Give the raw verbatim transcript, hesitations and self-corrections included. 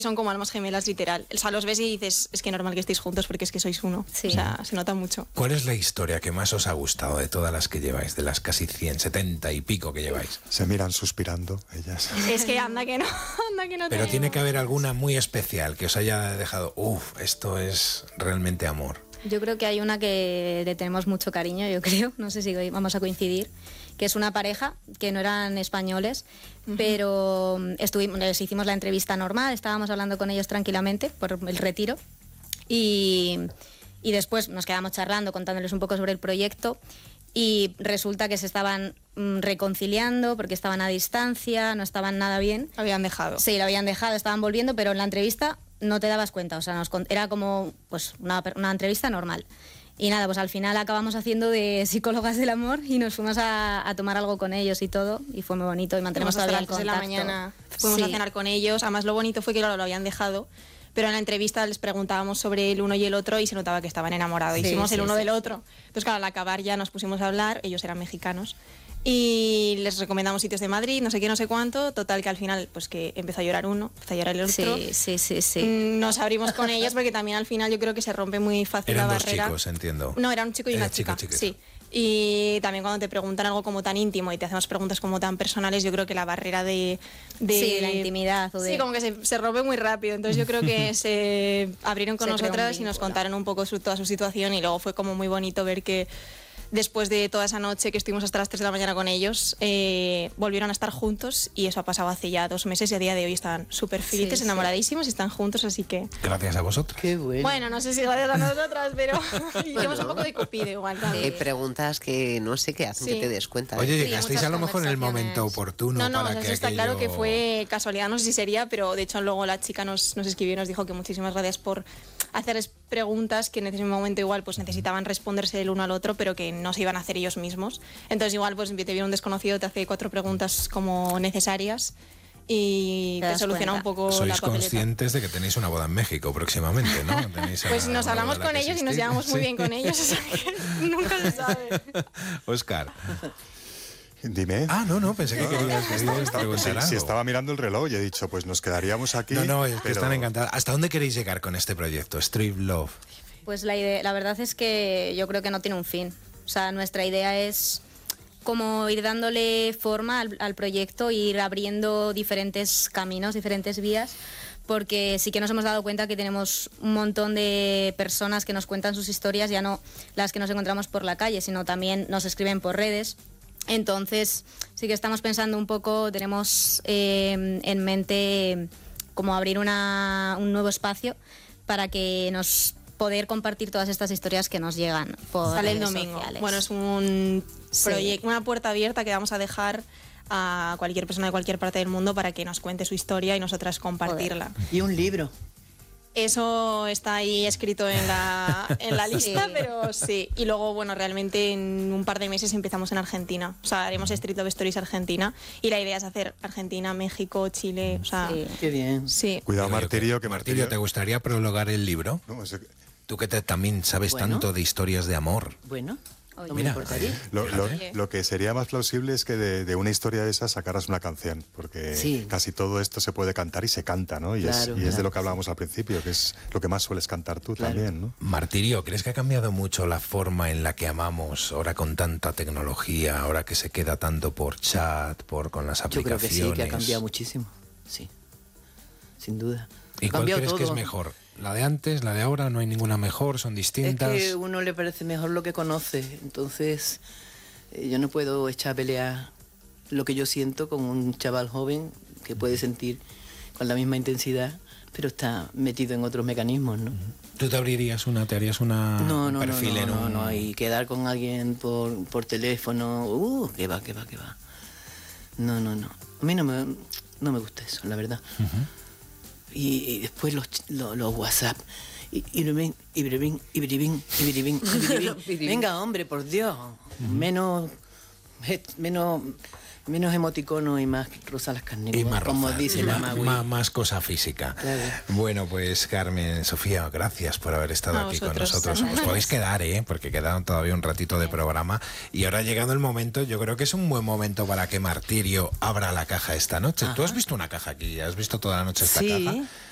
son como almas gemelas, literal. O sea, los ves y dices, es que normal que estéis juntos porque es que sois uno. Sí. O sea, se nota mucho. ¿Cuál es la historia que más os ha gustado de todas las que lleváis, de las casi cien, setenta y pico que lleváis? Se miran suspirando ellas. Es que anda que no, anda que no. Pero tenemos. tiene que haber alguna muy especial que os haya dejado, uff, esto es realmente amor. Yo creo que hay una que le tenemos mucho cariño, yo creo, no sé si vamos a coincidir, que es una pareja que no eran españoles, uh-huh. pero estuvimos, les hicimos la entrevista normal, estábamos hablando con ellos tranquilamente por el retiro y, y después nos quedamos charlando, contándoles un poco sobre el proyecto y resulta que se estaban mm, reconciliando porque estaban a distancia, no estaban nada bien. Lo habían dejado. Sí, lo habían dejado, estaban volviendo, pero en la entrevista no te dabas cuenta, o sea, nos, era como pues una, una entrevista normal. Y nada, pues al final acabamos haciendo de psicólogas del amor y nos fuimos a, a tomar algo con ellos y todo, y fue muy bonito y mantenemos todavía el contacto. De la mañana fuimos sí. a cenar con ellos, además lo bonito fue que claro, lo habían dejado, pero en la entrevista les preguntábamos sobre el uno y el otro y se notaba que estaban enamorados, sí, hicimos sí, el uno sí. del otro. Entonces claro, al acabar ya nos pusimos a hablar, ellos eran mexicanos, y les recomendamos sitios de Madrid, no sé qué, no sé cuánto, total que al final pues que empezó a llorar uno, empezó a llorar el otro. Sí, sí, sí, sí. Nos abrimos con ellos porque también al final yo creo que se rompe muy fácil Eran la dos barrera. chicos, entiendo. No, era un chico y Era una chico, chica, chiquito. sí. Y también cuando te preguntan algo como tan íntimo y te hacemos preguntas como tan personales, yo creo que la barrera de... de sí, la intimidad. O de... Sí, como que se, se rompe muy rápido. Entonces yo creo que se abrieron con Se creó un nosotras y nos vínculo. contaron un poco su, toda su situación y luego fue como muy bonito ver que después de toda esa noche que estuvimos hasta las tres de la mañana con ellos, eh, volvieron a estar juntos y eso ha pasado hace ya dos meses y a día de hoy están súper felices, Sí, sí. enamoradísimos y están juntos, así que... Gracias a vosotros. Qué bueno. Bueno, no sé si gracias a nosotras, pero hicimos un poco de cupido igual también. Hay preguntas que no sé qué hacen Sí. que te des cuenta. Oye, ¿eh? llegasteis muchas a lo mejor en el momento conversaciones. oportuno No, no, para o sea, que eso está claro que aquello- fue casualidad, no sé si sería, pero de hecho luego la chica nos, nos escribió y nos dijo que muchísimas gracias por hacerles preguntas que en ese momento igual pues necesitaban responderse el uno al otro, pero que no se iban a hacer ellos mismos. Entonces igual pues te viene un desconocido, te hace cuatro preguntas como necesarias y Te te, das soluciona cuenta. un poco la Sois papeleta. conscientes de que tenéis una boda en México próximamente, ¿no? Tenéis a Pues nos una hablamos boda a con la que ellos y nos asistir. llevamos muy Sí. bien con ellos, o sea que nunca se sabe. Óscar. Dime. Ah, no, no, pensé que querías, querías preguntar algo. Si estaba mirando el reloj y he dicho, pues nos quedaríamos aquí. No, no, es que pero- están encantados. ¿Hasta dónde queréis llegar con este proyecto, Street Love? Pues la, idea, la verdad es que yo creo que no tiene un fin. O sea, nuestra idea es como ir dándole forma al, al proyecto e ir abriendo diferentes caminos, diferentes vías, porque sí que nos hemos dado cuenta que tenemos un montón de personas que nos cuentan sus historias, ya no las que nos encontramos por la calle, sino también nos escriben por redes. Entonces sí que estamos pensando un poco, tenemos eh, en mente como abrir una, un nuevo espacio para que nos poder compartir todas estas historias que nos llegan por Sale el redes domingo. sociales. Bueno, es un Sí. proyecto, una puerta abierta que vamos a dejar a cualquier persona de cualquier parte del mundo para que nos cuente su historia y nosotras compartirla. Y un libro. Eso está ahí escrito en la, en la lista, Sí. pero sí. Y luego, bueno, realmente en un par de meses empezamos en Argentina. O sea, haremos Street Love Stories Argentina. Y la idea es hacer Argentina, México, Chile. O sea, Sí. Qué bien. sí. Cuidado, Digo yo Martirio, que Martirio, ¿te gustaría prologar el libro? No, es- Tú que te- también sabes Bueno. tanto de historias de amor. Bueno, Oye. no me Mira, importaría. eh, Lo, lo- Fíjate. lo que sería más plausible es que de, de una historia de esa sacaras una canción, porque Sí. casi todo esto se puede cantar y se canta, ¿no? Y, es, Claro, y es de claro, lo que hablábamos al principio, que es lo que más sueles cantar tú Claro. también, ¿no? Martirio, ¿crees que ha cambiado mucho la forma en la que amamos ahora con tanta tecnología, ahora que se queda tanto por chat, por con las Yo creo que aplicaciones? sí, que ha cambiado muchísimo. Sí, sin duda. ¿Y Ha cuál cambiado crees que es todo. mejor? ¿La de antes, la de ahora? ¿No hay ninguna mejor? ¿Son Es distintas? que a uno le parece mejor lo que conoce, entonces eh, yo no puedo echar a pelear lo que yo siento con un chaval joven que puede sentir con la misma intensidad, pero está metido en otros mecanismos, ¿no? ¿Tú te abrirías una, te harías una No, un no, no, perfil no, en no, un... no, y quedar con alguien por, por teléfono, uh, que va, que va, que va. No, no, no. A mí no me, no me gusta eso, la verdad. y, y después los, ch- los, los WhatsApp. Y, y, Ibrahim, Ibrahim, Ibrahim, Ibrahim, Ibrahim. Venga, hombre, por Dios. Menos, menos, menos emoticono y más rosa las carnes, Y como, más como roza, dice la más, Magui. más, más cosa física. Claro. Bueno, pues Carmen, Sofía, gracias por haber estado A aquí con vosotros. nosotros. Os podéis quedar, ¿eh? Porque quedan todavía un ratito de programa. Y ahora ha llegado el momento, yo creo que es un buen momento para que Martirio abra la caja esta noche. ¿Tú has visto una caja aquí? ¿Has visto toda la noche esta Sí. caja?